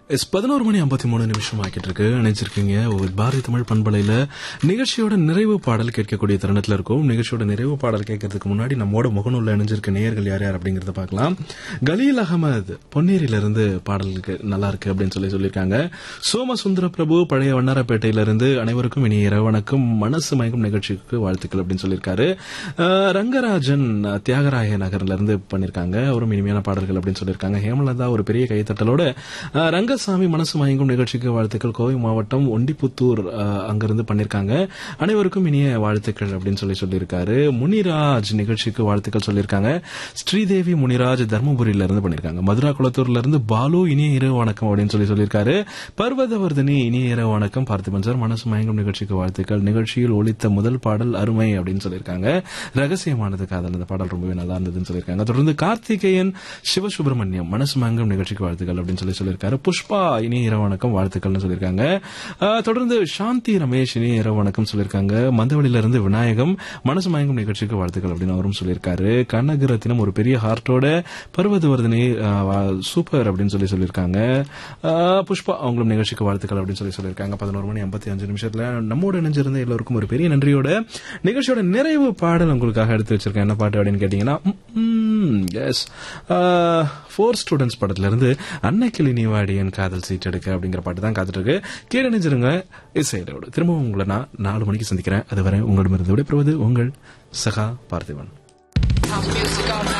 11:53 ஆக்கிட்டு இருக்கு. நினைச்சிருக்கீங்க பாரதி தமிழ் பண்பலையில நிகழ்ச்சியோட நிறைவு பாடல் கேட்கக்கூடிய தருணத்துல இருக்கும். நிகழ்ச்சியோட நிறைவு பாடல் கேட்கறதுக்கு முன்னாடி நம்மோட முகநூல்ல இணைஞ்சிருக்க நேயர்கள் யார் யார் அப்படிங்கறத பார்க்கலாம். கலீல் அகமது பொன்னேரியில இருந்து பாடலுக்கு நல்லா இருக்கு அப்படின்னு சொல்லியிருக்காங்க. சோமசுந்தர பிரபு பழைய வண்ணாரப்பேட்டையில இருந்து அனைவருக்கும் இனிய இரவு வணக்கம், மனசு மயக்கும் நிகழ்ச்சிக்கு வாழ்த்துக்கள் அப்படின்னு சொல்லியிருக்காரு. ரங்கராஜன் தியாகராய நகர்ல இருந்து பண்ணிருக்காங்க. அவரும் இனிமையான பாடல்கள் அப்படின்னு சொல்லியிருக்காங்க. ஹேமலதா ஒரு பெரிய கைத்தட்டலோட ரங்கசாமி மனசு மயங்கும் நிகழ்ச்சிக்கு வாழ்த்துக்கள். கோவை மாவட்டம் ஒண்டிப்புத்தூர் அங்கிருந்து பண்ணிருக்காங்க. அனைவருக்கும் இனிய வாழ்த்துக்கள் அப்படின்னு சொல்லியிருக்காரு. முனிராஜ் நிகழ்ச்சிக்கு வாழ்த்துக்கள் சொல்லியிருக்காங்க. ஸ்ரீதேவி முனிராஜ் தர்மபுரியில இருந்து பண்ணிருக்காங்க. மதுரா குளத்தூர்ல இருந்து பாலு இனிய இரவு வணக்கம் அப்படின்னு சொல்லியிருக்காரு. பர்வதவர்தினி இனிய இரவு வணக்கம். பார்த்திபன் சார் மனசு மயங்கும் நிகழ்ச்சிக்கு வாழ்த்துக்கள். நிகழ்ச்சியில் ஒலித்த முதல் பாடல் அருமை அப்படின்னு சொல்லியிருக்காங்க. ரகசியமானது காதல் அந்த பாடல் ரொம்பவே நல்லா இருந்ததுன்னு சொல்லியிருக்காங்க. தொடர்ந்து கார்த்திகேயன் சிவசுப்பிரமணியம் மனசு மயங்கும் நிகழ்ச்சிக்கு வாழ்த்துக்கள் அப்படின்னு சொல்லியிருக்காரு. புஷ்பா இனிய இரவு வணக்கம் வாழ்த்துக்கள்னு சொல்லியிருக்காங்க. தொடர்ந்து சாந்தி ரமேஷ் இனிய இரவு வணக்கம் சொல்லியிருக்காங்க. மந்தவெளியில இருந்து விநாயகம் மனசு மயங்கும் நிகழ்ச்சிக்கு வாழ்த்துக்கள் அப்படின்னு அவரும் சொல்லியிருக்காரு. கனகரத்தினம் ஒரு பெரிய ஹார்ட்டோட பர்வதவர்தினி சூப்பர் அப்படின்னு சொல்லியிருக்காங்க. புஷ்பா அவங்களும் நிகழ்ச்சிக்கு வாழ்த்துக்கள் அப்படின்னு சொல்லியிருக்காங்க. 11:55 நம்மோட இணைஞ்சிருந்த எல்லோருக்கும் ஒரு பெரிய நன்றியோட நிகழ்ச்சியோட நிறைவு பாடல் உங்களுக்காக எடுத்து வச்சிருக்கேன். என்ன பாட்டு அப்படின்னு கேட்டீங்கன்னா, எஸ் 4 ஸ்டூடெண்ட்ஸ் படத்துல இருந்து அன்னைக்கிளி நீவாடியன் காதல் சீட் எடுக்க அப்படிங்கிற பாட்டு தான் காத்துட்டு இருக்கு. கேட்டணிஞ்சிருங்க இசையோடு. திரும்பவும் உங்களை நான் 4 மணிக்கு சந்திக்கிறேன். அதுவரை உங்களிடமிருந்து விடைபெறுவது உங்கள் சகா பார்த்திபன்.